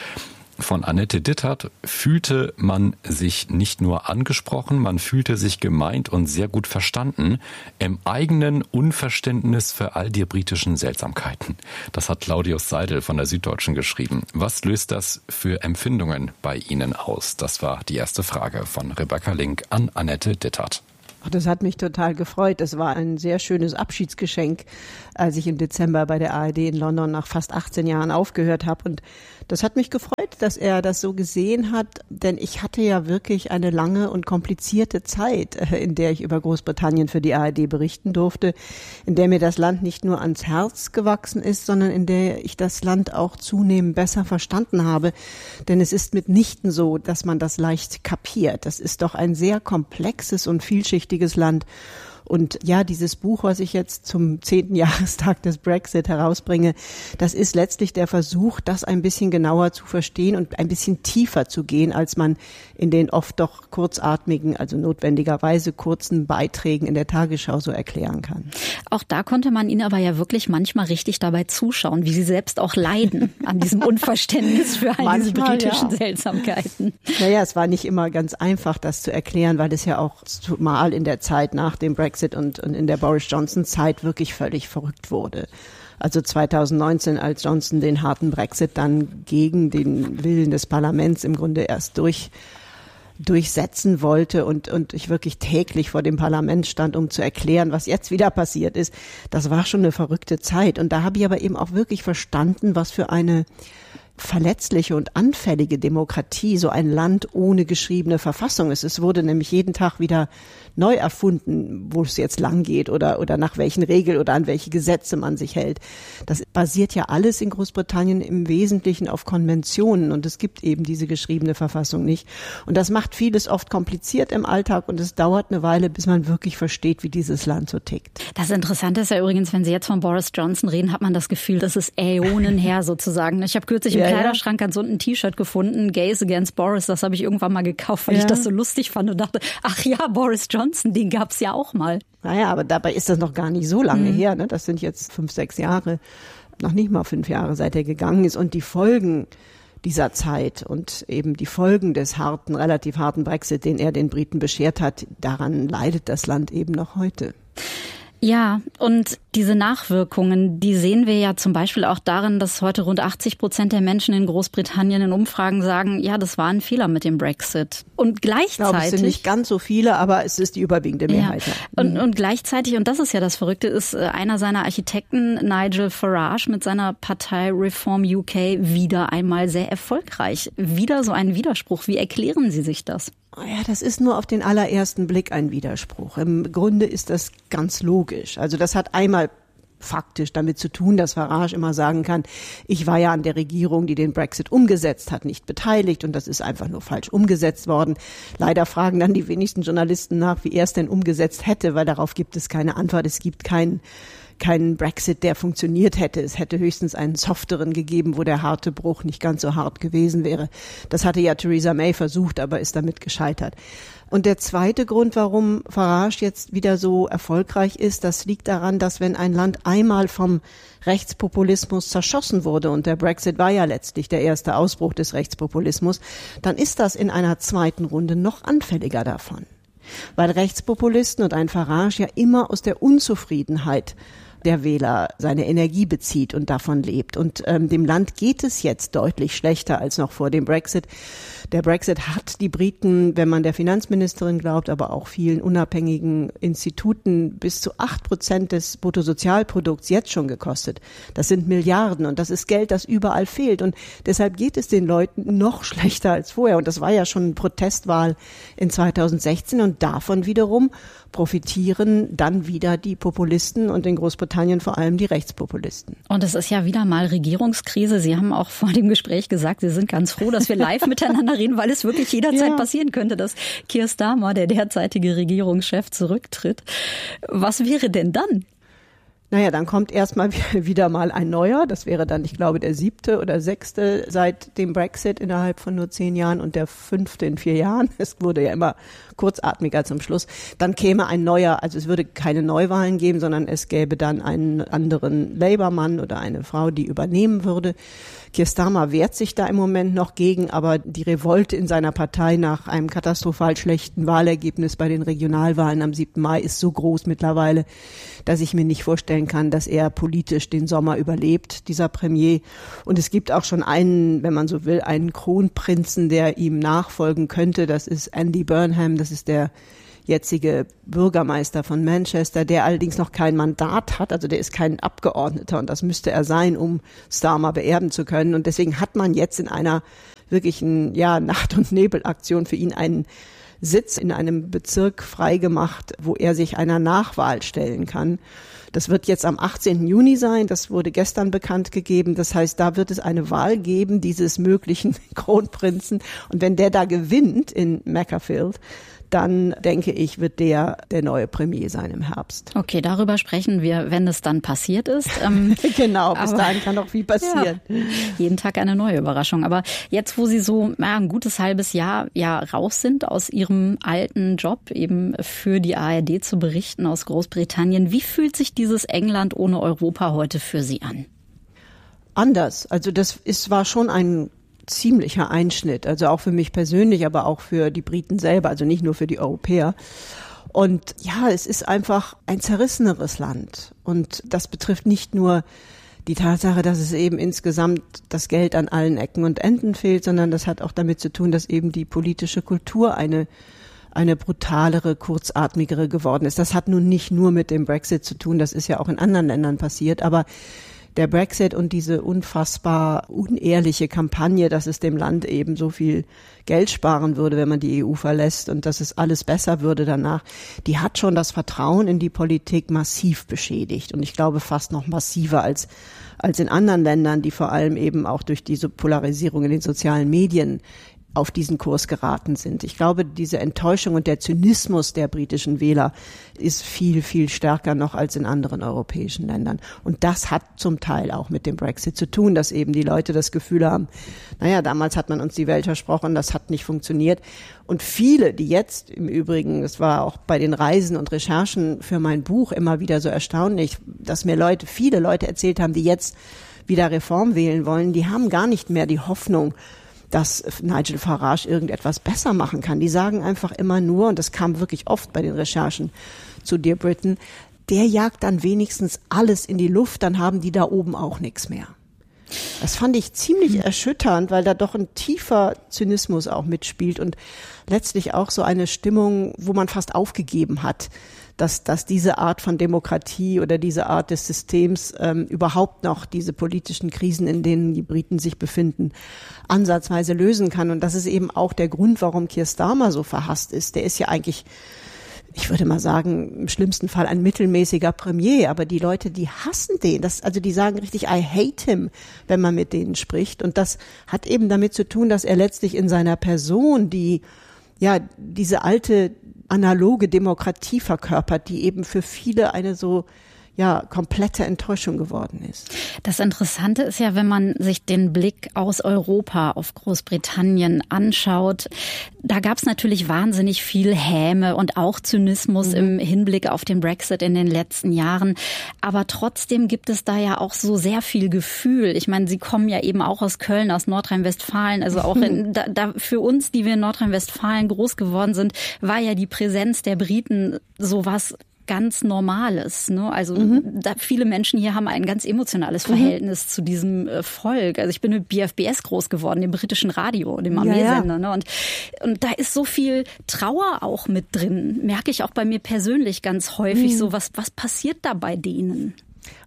Von Annette Dittert fühlte man sich nicht nur angesprochen, man fühlte sich gemeint und sehr gut verstanden im eigenen Unverständnis für all die britischen Seltsamkeiten. Das hat Claudius Seidel von der Süddeutschen geschrieben. Was löst das für Empfindungen bei Ihnen aus? Das war die erste Frage von Rebecca Link an Annette Dittert.
Das hat mich total gefreut. Das war ein sehr schönes Abschiedsgeschenk, als ich im Dezember bei der A R D in London nach fast achtzehn Jahren aufgehört habe. Und das hat mich gefreut, dass er das so gesehen hat, denn ich hatte ja wirklich eine lange und komplizierte Zeit, in der ich über Großbritannien für die A R D berichten durfte, in der mir das Land nicht nur ans Herz gewachsen ist, sondern in der ich das Land auch zunehmend besser verstanden habe. Denn es ist mitnichten so, dass man das leicht kapiert. Das ist doch ein sehr komplexes und vielschichtiges Land. Und ja, dieses Buch, was ich jetzt zum zehnten Jahrestag des Brexit herausbringe, das ist letztlich der Versuch, das ein bisschen genauer zu verstehen und ein bisschen tiefer zu gehen, als man in den oft doch kurzatmigen, also notwendigerweise kurzen Beiträgen in der Tagesschau so erklären kann.
Auch da konnte man Ihnen aber ja wirklich manchmal richtig dabei zuschauen, wie Sie selbst auch leiden an diesem Unverständnis für all diese britischen ja. Seltsamkeiten.
Naja, es war nicht immer ganz einfach, das zu erklären, weil es ja auch zumal in der Zeit nach dem Brexit Und, und in der Boris Johnson Zeit wirklich völlig verrückt wurde. Also zweitausendneunzehn, als Johnson den harten Brexit dann gegen den Willen des Parlaments im Grunde erst durch, durchsetzen wollte und, und ich wirklich täglich vor dem Parlament stand, um zu erklären, was jetzt wieder passiert ist. Das war schon eine verrückte Zeit. Und da habe ich aber eben auch wirklich verstanden, was für eine verletzliche und anfällige Demokratie so ein Land ohne geschriebene Verfassung ist. Es wurde nämlich jeden Tag wieder neu erfunden, wo es jetzt lang geht oder, oder nach welchen Regeln oder an welche Gesetze man sich hält. Das basiert ja alles in Großbritannien im Wesentlichen auf Konventionen und es gibt eben diese geschriebene Verfassung nicht. Und das macht vieles oft kompliziert im Alltag und es dauert eine Weile, bis man wirklich versteht, wie dieses Land so tickt.
Das Interessante ist ja übrigens, wenn Sie jetzt von Boris Johnson reden, hat man das Gefühl, das ist Äonen her sozusagen. Ich habe kürzlich im ja, Kleiderschrank ganz unten ein T-Shirt gefunden, Gays Against Boris, das habe ich irgendwann mal gekauft, weil ja. ich das so lustig fand und dachte, ach ja, Boris Johnson, den gab's ja auch mal.
Naja, aber dabei ist das noch gar nicht so lange mhm. her. Ne? Das sind jetzt fünf, sechs Jahre, noch nicht mal fünf Jahre, seit er gegangen ist. Und die Folgen dieser Zeit und eben die Folgen des harten, relativ harten Brexit, den er den Briten beschert hat, daran leidet das Land eben noch heute.
Ja, und diese Nachwirkungen, die sehen wir ja zum Beispiel auch darin, dass heute rund achtzig Prozent der Menschen in Großbritannien in Umfragen sagen, ja, das war ein Fehler mit dem Brexit. Und gleichzeitig... Ich glaube,
es sind nicht ganz so viele, aber es ist die überwiegende Mehrheit.
Ja. Und, und gleichzeitig, und das ist ja das Verrückte, ist einer seiner Architekten, Nigel Farage, mit seiner Partei Reform U K wieder einmal sehr erfolgreich. Wieder so ein Widerspruch. Wie erklären Sie sich das?
Ja, das ist nur auf den allerersten Blick ein Widerspruch. Im Grunde ist das ganz logisch. Also das hat einmal faktisch damit zu tun, dass Farage immer sagen kann, ich war ja an der Regierung, die den Brexit umgesetzt hat, nicht beteiligt und das ist einfach nur falsch umgesetzt worden. Leider fragen dann die wenigsten Journalisten nach, wie er es denn umgesetzt hätte, weil darauf gibt es keine Antwort. Es gibt keinen keinen Brexit, der funktioniert hätte. Es hätte höchstens einen softeren gegeben, wo der harte Bruch nicht ganz so hart gewesen wäre. Das hatte ja Theresa May versucht, aber ist damit gescheitert. Und der zweite Grund, warum Farage jetzt wieder so erfolgreich ist, das liegt daran, dass wenn ein Land einmal vom Rechtspopulismus zerschossen wurde, und der Brexit war ja letztlich der erste Ausbruch des Rechtspopulismus, dann ist das in einer zweiten Runde noch anfälliger davon. Weil Rechtspopulisten und ein Farage ja immer aus der Unzufriedenheit der Wähler seine Energie bezieht und davon lebt. Und ähm, dem Land geht es jetzt deutlich schlechter als noch vor dem Brexit. Der Brexit hat die Briten, wenn man der Finanzministerin glaubt, aber auch vielen unabhängigen Instituten bis zu acht Prozent des Bruttosozialprodukts jetzt schon gekostet. Das sind Milliarden und das ist Geld, das überall fehlt. Und deshalb geht es den Leuten noch schlechter als vorher. Und das war ja schon eine Protestwahl in zweitausendsechzehn und davon wiederum profitieren dann wieder die Populisten und in Großbritannien vor allem die Rechtspopulisten.
Und es ist ja wieder mal Regierungskrise. Sie haben auch vor dem Gespräch gesagt, Sie sind ganz froh, dass wir live miteinander reden, weil es wirklich jederzeit ja. passieren könnte, dass Keir Starmer, der derzeitige Regierungschef, zurücktritt. Was wäre denn dann?
Naja, dann kommt erstmal wieder mal ein neuer. Das wäre dann, ich glaube, der siebte oder sechste seit dem Brexit innerhalb von nur zehn Jahren und der fünfte in vier Jahren. Es wurde ja immer kurzatmiger zum Schluss. Dann käme ein neuer, also es würde keine Neuwahlen geben, sondern es gäbe dann einen anderen Labour-Mann oder eine Frau, die übernehmen würde. Keir Starmer wehrt sich da im Moment noch gegen, aber die Revolte in seiner Partei nach einem katastrophal schlechten Wahlergebnis bei den Regionalwahlen am siebten Mai ist so groß mittlerweile, dass ich mir nicht vorstellen kann, dass er politisch den Sommer überlebt, dieser Premier. Und es gibt auch schon einen, wenn man so will, einen Kronprinzen, der ihm nachfolgen könnte. Das ist Andy Burnham, das ist der jetzige Bürgermeister von Manchester, der allerdings noch kein Mandat hat, also der ist kein Abgeordneter und das müsste er sein, um Starmer beerben zu können. Und deswegen hat man jetzt in einer wirklichen ja, Nacht- und Nebelaktion für ihn einen Sitz in einem Bezirk freigemacht, wo er sich einer Nachwahl stellen kann. Das wird jetzt am achtzehnten Juni sein, das wurde gestern bekannt gegeben. Das heißt, da wird es eine Wahl geben, dieses möglichen Kronprinzen. Und wenn der da gewinnt in Macclesfield, dann denke ich, wird der der neue Premier sein im Herbst.
Okay, darüber sprechen wir, wenn es dann passiert ist. Ähm,
genau, bis dahin kann noch viel passieren.
Ja, jeden Tag eine neue Überraschung. Aber jetzt, wo Sie so ja, ein gutes halbes Jahr ja raus sind aus Ihrem alten Job, eben für die A R D zu berichten aus Großbritannien, wie fühlt sich dieses England ohne Europa heute für Sie an?
Anders. Also das ist, war schon ein ziemlicher Einschnitt, also auch für mich persönlich, aber auch für die Briten selber, also nicht nur für die Europäer. Und ja, es ist einfach ein zerrisseneres Land. Und das betrifft nicht nur die Tatsache, dass es eben insgesamt das Geld an allen Ecken und Enden fehlt, sondern das hat auch damit zu tun, dass eben die politische Kultur eine eine brutalere, kurzatmigere geworden ist. Das hat nun nicht nur mit dem Brexit zu tun, das ist ja auch in anderen Ländern passiert, aber der Brexit und diese unfassbar unehrliche Kampagne, dass es dem Land eben so viel Geld sparen würde, wenn man die E U verlässt und dass es alles besser würde danach, die hat schon das Vertrauen in die Politik massiv beschädigt. Und ich glaube fast noch massiver als, als in anderen Ländern, die vor allem eben auch durch diese Polarisierung in den sozialen Medien auf diesen Kurs geraten sind. Ich glaube, diese Enttäuschung und der Zynismus der britischen Wähler ist viel, viel stärker noch als in anderen europäischen Ländern. Und das hat zum Teil auch mit dem Brexit zu tun, dass eben die Leute das Gefühl haben, naja, damals hat man uns die Welt versprochen, das hat nicht funktioniert. Und viele, die jetzt im Übrigen, das war auch bei den Reisen und Recherchen für mein Buch immer wieder so erstaunlich, dass mir Leute, viele Leute erzählt haben, die jetzt wieder Reform wählen wollen, die haben gar nicht mehr die Hoffnung, dass Nigel Farage irgendetwas besser machen kann. Die sagen einfach immer nur, und das kam wirklich oft bei den Recherchen zu Dear Britain, der jagt dann wenigstens alles in die Luft, dann haben die da oben auch nichts mehr. Das fand ich ziemlich erschütternd, weil da doch ein tiefer Zynismus auch mitspielt und letztlich auch so eine Stimmung, wo man fast aufgegeben hat, dass, dass diese Art von Demokratie oder diese Art des Systems ähm, überhaupt noch diese politischen Krisen, in denen die Briten sich befinden, ansatzweise lösen kann. Und das ist eben auch der Grund, warum Keir Starmer so verhasst ist. Der ist ja eigentlich, ich würde mal sagen, im schlimmsten Fall ein mittelmäßiger Premier, aber die Leute, die hassen den. Das, also die sagen richtig, I hate him, wenn man mit denen spricht. Und das hat eben damit zu tun, dass er letztlich in seiner Person die, ja, diese alte analoge Demokratie verkörpert, die eben für viele eine so ja komplette Enttäuschung geworden ist.
Das Interessante ist ja, wenn man sich den Blick aus Europa auf Großbritannien anschaut, da gab es natürlich wahnsinnig viel Häme und auch Zynismus mhm. im Hinblick auf den Brexit in den letzten Jahren. Aber trotzdem gibt es da ja auch so sehr viel Gefühl. Ich meine, Sie kommen ja eben auch aus Köln, aus Nordrhein-Westfalen. Also auch in, da, da für uns, die wir in Nordrhein-Westfalen groß geworden sind, war ja die Präsenz der Briten sowas ganz Normales, ne? Also mhm. da viele Menschen hier haben ein ganz emotionales Verhältnis mhm. zu diesem äh, Volk. Also ich bin mit B F B S groß geworden, dem britischen Radio, dem Armeesender, ja, ja. ne? Und und da ist so viel Trauer auch mit drin. Merke ich auch bei mir persönlich ganz häufig mhm. so, was was passiert da bei denen?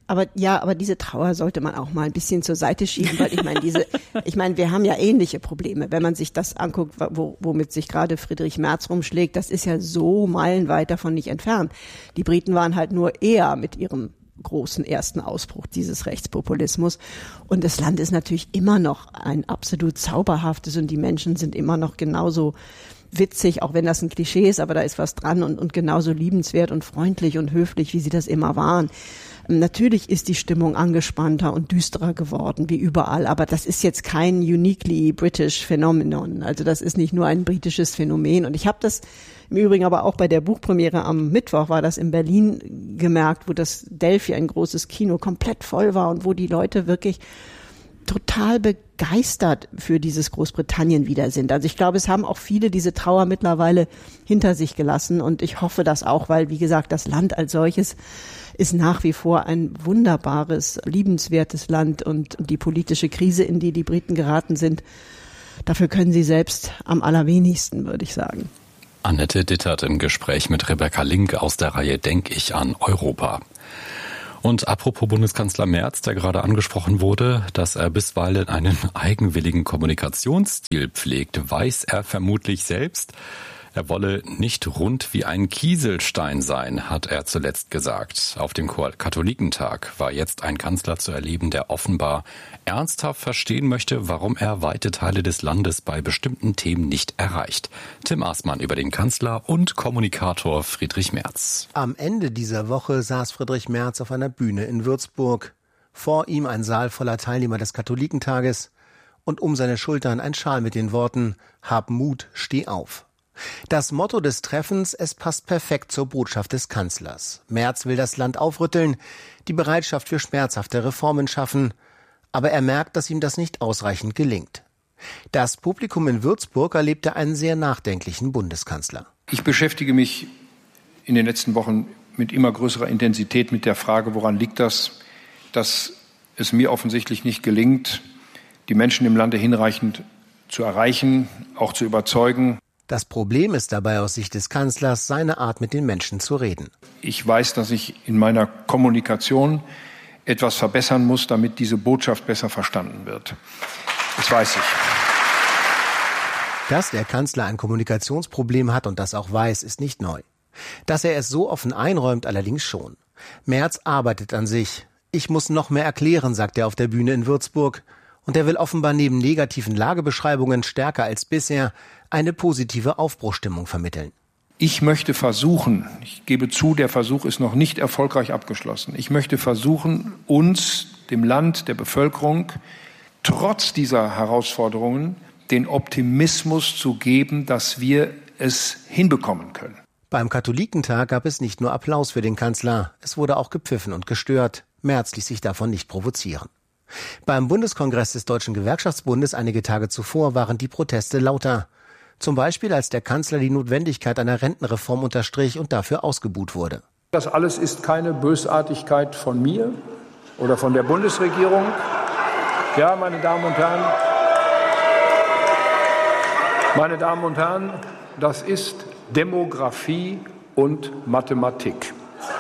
Aber ja, aber diese Trauer sollte man auch mal ein bisschen zur Seite schieben, weil ich meine, diese, ich meine, wir haben ja ähnliche Probleme. Wenn man sich das anguckt, wo, womit sich gerade Friedrich Merz rumschlägt, das ist ja so meilenweit davon nicht entfernt. Die Briten waren halt nur eher mit ihrem großen ersten Ausbruch dieses Rechtspopulismus. Und das Land ist natürlich immer noch ein absolut zauberhaftes und die Menschen sind immer noch genauso witzig, auch wenn das ein Klischee ist, aber da ist was dran und, und genauso liebenswert und freundlich und höflich, wie sie das immer waren. Natürlich ist die Stimmung angespannter und düsterer geworden, wie überall, aber das ist jetzt kein uniquely British Phänomenon. Also das ist nicht nur ein britisches Phänomen. Und ich habe das im Übrigen aber auch bei der Buchpremiere am Mittwoch, war das in Berlin gemerkt, wo das Delphi, ein großes Kino, komplett voll war und wo die Leute wirklich total begeistert für dieses Großbritannien wieder sind. Also ich glaube, es haben auch viele diese Trauer mittlerweile hinter sich gelassen und ich hoffe das auch, weil, wie gesagt, das Land als solches ist nach wie vor ein wunderbares, liebenswertes Land und die politische Krise, in die die Briten geraten sind, dafür können sie selbst am allerwenigsten, würde ich sagen.
Annette Dittert im Gespräch mit Rebecca Link aus der Reihe Denk ich an Europa. Und apropos Bundeskanzler Merz, der gerade angesprochen wurde, dass er bisweilen einen eigenwilligen Kommunikationsstil pflegt, weiß er vermutlich selbst. Er wolle nicht rund wie ein Kieselstein sein, hat er zuletzt gesagt. Auf dem Katholikentag war jetzt ein Kanzler zu erleben, der offenbar ernsthaft verstehen möchte, warum er weite Teile des Landes bei bestimmten Themen nicht erreicht. Tim Aßmann über den Kanzler und Kommunikator Friedrich Merz.
Am Ende dieser Woche saß Friedrich Merz auf einer Bühne in Würzburg. Vor ihm ein Saal voller Teilnehmer des Katholikentages und um seine Schultern ein Schal mit den Worten »Hab Mut, steh auf«. Das Motto des Treffens, es passt perfekt zur Botschaft des Kanzlers. Merz will das Land aufrütteln, die Bereitschaft für schmerzhafte Reformen schaffen, aber er merkt, dass ihm das nicht ausreichend gelingt. Das Publikum in Würzburg erlebte einen sehr nachdenklichen Bundeskanzler.
Ich beschäftige mich in den letzten Wochen mit immer größerer Intensität mit der Frage, woran liegt das, dass es mir offensichtlich nicht gelingt, die Menschen im Lande hinreichend zu erreichen, auch zu überzeugen.
Das Problem ist dabei aus Sicht des Kanzlers seine Art, mit den Menschen zu reden.
Ich weiß, dass ich in meiner Kommunikation etwas verbessern muss, damit diese Botschaft besser verstanden wird. Das weiß ich.
Dass der Kanzler ein Kommunikationsproblem hat und das auch weiß, ist nicht neu. Dass er es so offen einräumt, allerdings schon. Merz arbeitet an sich. Ich muss noch mehr erklären, sagt er auf der Bühne in Würzburg. Und er will offenbar neben negativen Lagebeschreibungen stärker als bisher eine positive Aufbruchsstimmung vermitteln.
Ich möchte versuchen, ich gebe zu, der Versuch ist noch nicht erfolgreich abgeschlossen. Ich möchte versuchen, uns, dem Land, der Bevölkerung, trotz dieser Herausforderungen den Optimismus zu geben, dass wir es hinbekommen können.
Beim Katholikentag gab es nicht nur Applaus für den Kanzler, es wurde auch gepfiffen und gestört. Merz ließ sich davon nicht provozieren. Beim Bundeskongress des Deutschen Gewerkschaftsbundes einige Tage zuvor waren die Proteste lauter. Zum Beispiel, als der Kanzler die Notwendigkeit einer Rentenreform unterstrich und dafür ausgebuht wurde.
Das alles ist keine Bösartigkeit von mir oder von der Bundesregierung. Ja, meine Damen und Herren, meine Damen und Herren, das ist Demografie und Mathematik.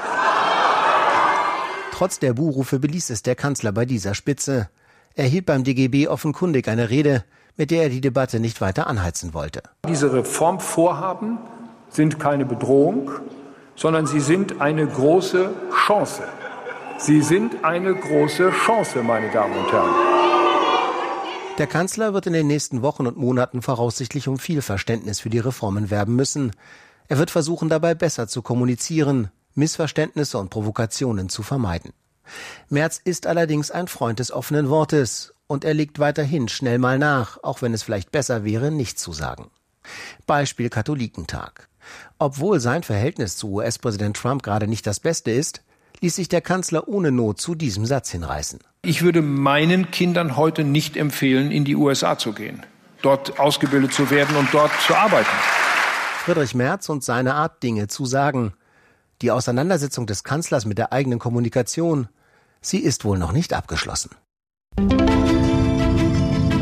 Trotz der Buhrufe beließ es der Kanzler bei dieser Spitze. Er hielt beim D G B offenkundig eine Rede, mit der er die Debatte nicht weiter anheizen wollte.
Diese Reformvorhaben sind keine Bedrohung, sondern sie sind eine große Chance. Sie sind eine große Chance, meine Damen und Herren.
Der Kanzler wird in den nächsten Wochen und Monaten voraussichtlich um viel Verständnis für die Reformen werben müssen. Er wird versuchen, dabei besser zu kommunizieren, Missverständnisse und Provokationen zu vermeiden. Merz ist allerdings ein Freund des offenen Wortes und er legt weiterhin schnell mal nach, auch wenn es vielleicht besser wäre, nichts zu sagen. Beispiel Katholikentag. Obwohl sein Verhältnis zu U S-Präsident Trump gerade nicht das Beste ist, ließ sich der Kanzler ohne Not zu diesem Satz hinreißen.
Ich würde meinen Kindern heute nicht empfehlen, in die U S A zu gehen, dort ausgebildet zu werden und dort zu arbeiten.
Friedrich Merz und seine Art, Dinge zu sagen. Die Auseinandersetzung des Kanzlers mit der eigenen Kommunikation, sie ist wohl noch nicht abgeschlossen.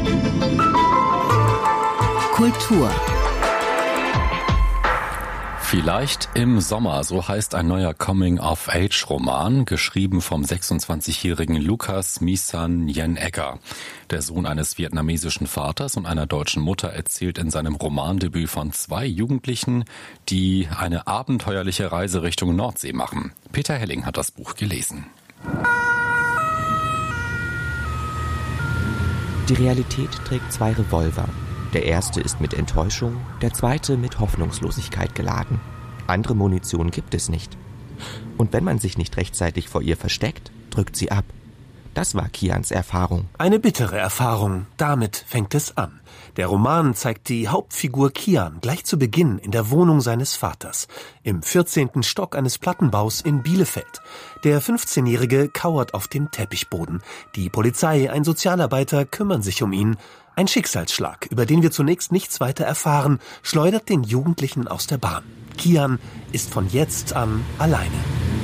Kultur.
Vielleicht im Sommer, so heißt ein neuer Coming-of-Age-Roman, geschrieben vom sechsundzwanzigjährigen Lukas Misan Nyen Egger. Der Sohn eines vietnamesischen Vaters und einer deutschen Mutter erzählt in seinem Romandebüt von zwei Jugendlichen, die eine abenteuerliche Reise Richtung Nordsee machen. Peter Helling hat das Buch gelesen.
Die Realität trägt zwei Revolver. Der erste ist mit Enttäuschung, der zweite mit Hoffnungslosigkeit geladen. Andere Munition gibt es nicht. Und wenn man sich nicht rechtzeitig vor ihr versteckt, drückt sie ab. Das war Kians Erfahrung.
Eine bittere Erfahrung, damit fängt es an. Der Roman zeigt die Hauptfigur Kian gleich zu Beginn in der Wohnung seines Vaters, im vierzehnten Stock eines Plattenbaus in Bielefeld. Der fünfzehnjährige kauert auf dem Teppichboden. Die Polizei, ein Sozialarbeiter kümmern sich um ihn. Ein Schicksalsschlag, über den wir zunächst nichts weiter erfahren, schleudert den Jugendlichen aus der Bahn. Kian ist von jetzt an alleine.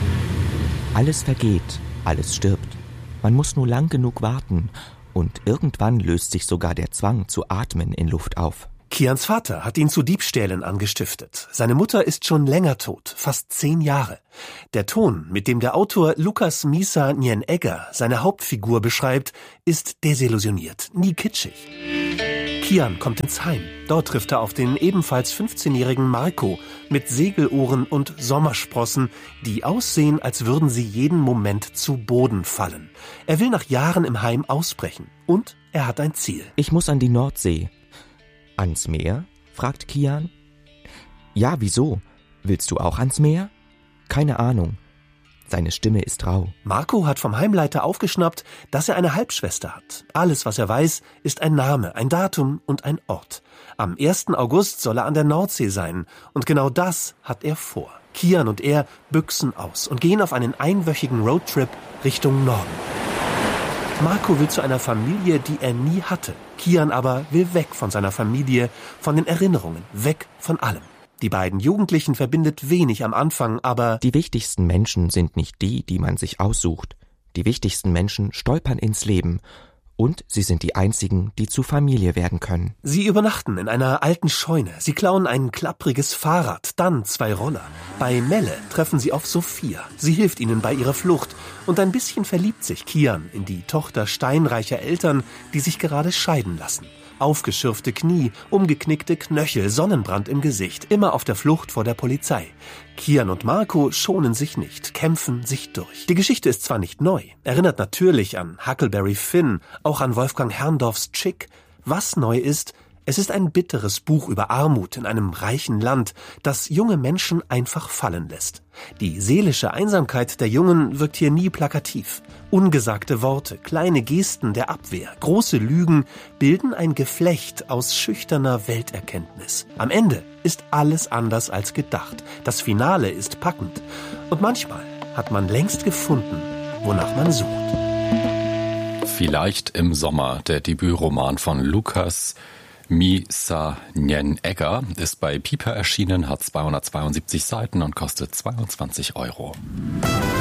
Alles vergeht, alles stirbt. Man muss nur lang genug warten und irgendwann löst sich sogar der Zwang zu atmen in Luft auf.
Kians Vater hat ihn zu Diebstählen angestiftet. Seine Mutter ist schon länger tot, fast zehn Jahre. Der Ton, mit dem der Autor Lukas Misan Nyen Egger seine Hauptfigur beschreibt, ist desillusioniert, nie kitschig. Kian kommt ins Heim. Dort trifft er auf den ebenfalls fünfzehnjährigen Marco mit Segelohren und Sommersprossen, die aussehen, als würden sie jeden Moment zu Boden fallen. Er will nach Jahren im Heim ausbrechen und er hat ein Ziel.
Ich muss an die Nordsee. Ans Meer? Fragt Kian. Ja, wieso? Willst du auch ans Meer? Keine Ahnung. Seine Stimme ist rau.
Marco hat vom Heimleiter aufgeschnappt, dass er eine Halbschwester hat. Alles, was er weiß, ist ein Name, ein Datum und ein Ort. Am ersten August soll er an der Nordsee sein. Und genau das hat er vor. Kian und er büchsen aus und gehen auf einen einwöchigen Roadtrip Richtung Norden. Marco will zu einer Familie, die er nie hatte. Kian aber will weg von seiner Familie, von den Erinnerungen, weg von allem. Die beiden Jugendlichen verbindet wenig am Anfang, aber
die wichtigsten Menschen sind nicht die, die man sich aussucht. Die wichtigsten Menschen stolpern ins Leben. Und sie sind die einzigen, die zu Familie werden können.
Sie übernachten in einer alten Scheune. Sie klauen ein klappriges Fahrrad, dann zwei Roller. Bei Melle treffen sie auf Sophia. Sie hilft ihnen bei ihrer Flucht. Und ein bisschen verliebt sich Kian in die Tochter steinreicher Eltern, die sich gerade scheiden lassen. Aufgeschürfte Knie, umgeknickte Knöchel, Sonnenbrand im Gesicht, immer auf der Flucht vor der Polizei. Kian und Marco schonen sich nicht, kämpfen sich durch. Die Geschichte ist zwar nicht neu, erinnert natürlich an Huckleberry Finn, auch an Wolfgang Herrndorfs Chick. Was neu ist, es ist ein bitteres Buch über Armut in einem reichen Land, das junge Menschen einfach fallen lässt. Die seelische Einsamkeit der Jungen wirkt hier nie plakativ. Ungesagte Worte, kleine Gesten der Abwehr, große Lügen bilden ein Geflecht aus schüchterner Welterkenntnis. Am Ende ist alles anders als gedacht. Das Finale ist packend. Und manchmal hat man längst gefunden, wonach man sucht.
Vielleicht im Sommer, der Debütroman von Lukas Misan Nyen Egger ist bei Piper erschienen, hat zweihundertzweiundsiebzig Seiten und kostet zweiundzwanzig Euro.